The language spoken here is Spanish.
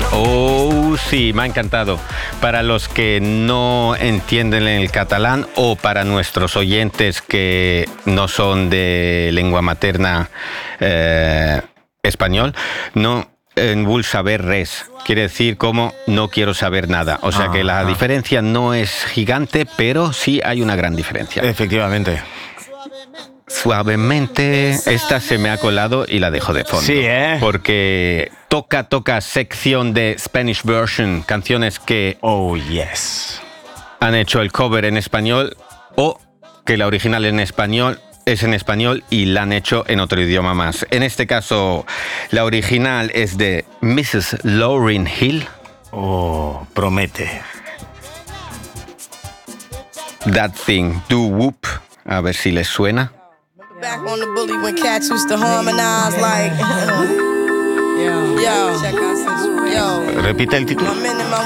Oh, sí, me ha encantado. Para los que no entienden el catalán o para nuestros oyentes que no son de lengua materna español, no vull saber res. Quiere decir como no quiero saber nada. O sea que la diferencia no es gigante, pero sí hay una gran diferencia. Efectivamente. Suavemente, esta se me ha colado y la dejo de fondo. Sí, ¿eh? Porque toca sección de Spanish version, canciones que Oh, yes. han hecho el cover en español o que la original es en español y la han hecho en otro idioma más. En este caso, la original es de Mrs. Lauryn Hill. Oh, promete. That Thing, Do Whoop. A ver si les suena. Back on the bully when cats used to harmonize like yo. Repite el título.